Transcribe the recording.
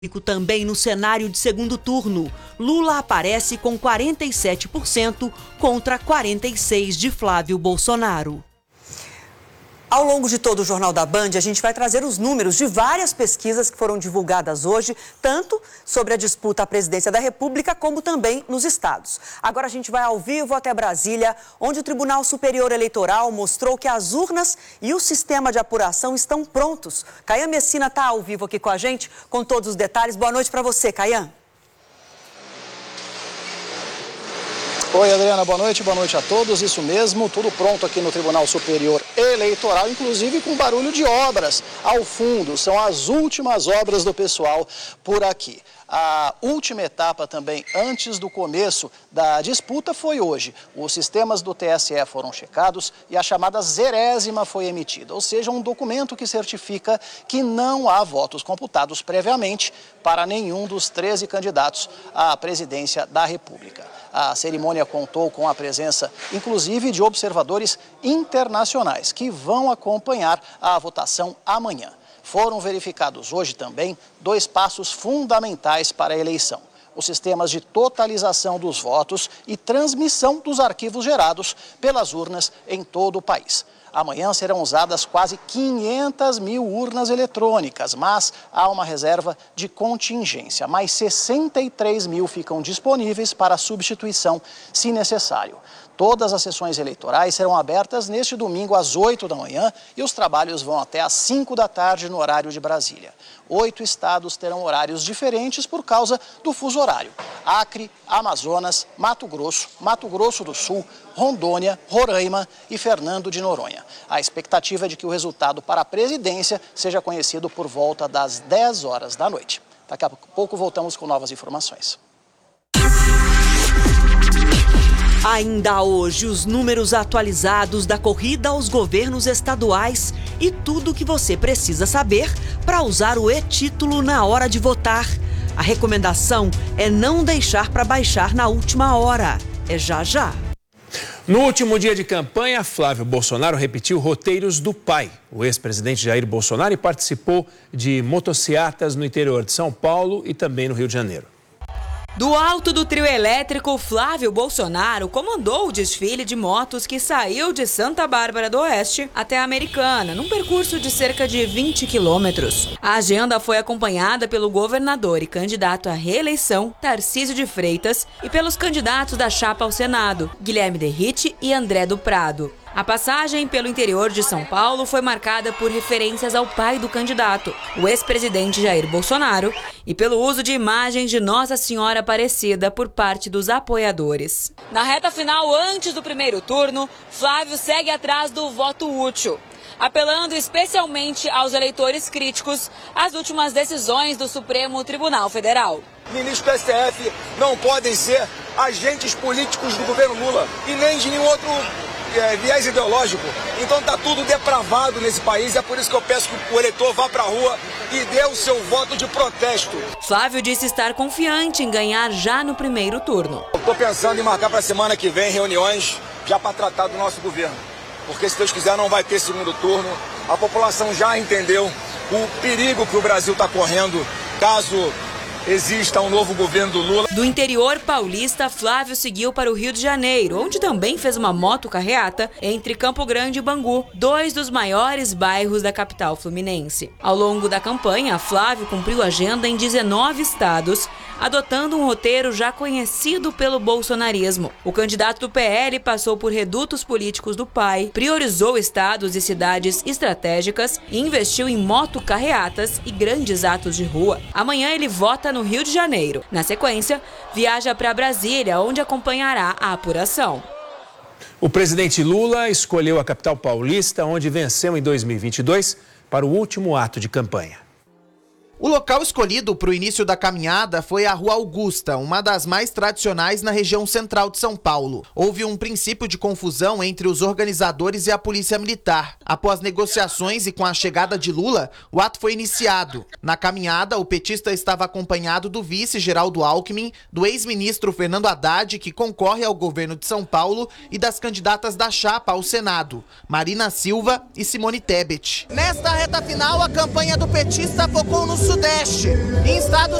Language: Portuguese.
Também no cenário de segundo turno, Lula aparece com 47% contra 46% de Flávio Bolsonaro. Ao longo de todo o Jornal da Band, a gente vai trazer os números de várias pesquisas que foram divulgadas hoje, tanto sobre a disputa à presidência da República, como também nos estados. Agora a gente vai ao vivo até Brasília, onde o Tribunal Superior Eleitoral mostrou que as urnas e o sistema de apuração estão prontos. Caian Messina está ao vivo aqui com a gente, com todos os detalhes. Boa noite para você, Caian. Oi, Adriana, boa noite a todos. Isso mesmo, tudo pronto aqui no Tribunal Superior Eleitoral, inclusive com barulho de obras ao fundo. São as últimas obras do pessoal por aqui. A última etapa também, antes do começo da disputa, foi hoje. Os sistemas do TSE foram checados e a chamada 0ª foi emitida, ou seja, um documento que certifica que não há votos computados previamente para nenhum dos 13 candidatos à presidência da República. A cerimônia contou com a presença, inclusive, de observadores internacionais que vão acompanhar a votação amanhã. Foram verificados hoje também 2 passos fundamentais para a eleição: os sistemas de totalização dos votos e transmissão dos arquivos gerados pelas urnas em todo o país. Amanhã serão usadas quase 500 mil urnas eletrônicas, mas há uma reserva de contingência. Mais 63 mil ficam disponíveis para substituição, se necessário. Todas as sessões eleitorais serão abertas neste domingo às 8 da manhã e os trabalhos vão até às 5 da tarde no horário de Brasília. 8 estados terão horários diferentes por causa do fuso horário: Acre, Amazonas, Mato Grosso do Sul, Rondônia, Roraima e Fernando de Noronha. A expectativa é de que o resultado para a presidência seja conhecido por volta das 10 horas da noite. Daqui a pouco voltamos com novas informações. Ainda hoje, os números atualizados da corrida aos governos estaduais e tudo o que você precisa saber para usar o e-título na hora de votar. A recomendação é não deixar para baixar na última hora. É já. No último dia de campanha, Flávio Bolsonaro repetiu roteiros do pai. O ex-presidente Jair Bolsonaro participou de motociatas no interior de São Paulo e também no Rio de Janeiro. Do alto do trio elétrico, Flávio Bolsonaro comandou o desfile de motos que saiu de Santa Bárbara do Oeste até a Americana, num percurso de cerca de 20 quilômetros. A agenda foi acompanhada pelo governador e candidato à reeleição, Tarcísio de Freitas, e pelos candidatos da chapa ao Senado, Guilherme Derrite e André do Prado. A passagem pelo interior de São Paulo foi marcada por referências ao pai do candidato, o ex-presidente Jair Bolsonaro, e pelo uso de imagens de Nossa Senhora Aparecida por parte dos apoiadores. Na reta final, antes do primeiro turno, Flávio segue atrás do voto útil, apelando especialmente aos eleitores críticos às últimas decisões do Supremo Tribunal Federal. Ministros do STF não podem ser agentes políticos do governo Lula e nem de nenhum outro viés ideológico. Então está tudo depravado nesse país, é por isso que eu peço que o eleitor vá para a rua e dê o seu voto de protesto. Flávio disse estar confiante em ganhar já no primeiro turno. Estou pensando em marcar para a semana que vem reuniões já para tratar do nosso governo, porque se Deus quiser não vai ter segundo turno. A população já entendeu o perigo que o Brasil está correndo caso exista um novo governo do Lula. Do interior paulista, Flávio seguiu para o Rio de Janeiro, onde também fez uma motocarreata entre Campo Grande e Bangu, 2 dos maiores bairros da capital fluminense. Ao longo da campanha, Flávio cumpriu agenda em 19 estados, adotando um roteiro já conhecido pelo bolsonarismo. O candidato do PL passou por redutos políticos do pai, priorizou estados e cidades estratégicas e investiu em motocarreatas e grandes atos de rua. Amanhã ele vota no Rio de Janeiro. Na sequência, viaja para Brasília, onde acompanhará a apuração. O presidente Lula escolheu a capital paulista, onde venceu em 2022, para o último ato de campanha. O local escolhido para o início da caminhada foi a Rua Augusta, uma das mais tradicionais na região central de São Paulo. Houve um princípio de confusão entre os organizadores e a polícia militar. Após negociações e com a chegada de Lula, o ato foi iniciado. Na caminhada, o petista estava acompanhado do vice Geraldo Alckmin, do ex-ministro Fernando Haddad, que concorre ao governo de São Paulo, e das candidatas da chapa ao Senado, Marina Silva e Simone Tebet. Nesta reta final, a campanha do petista focou no Sudeste. Em estados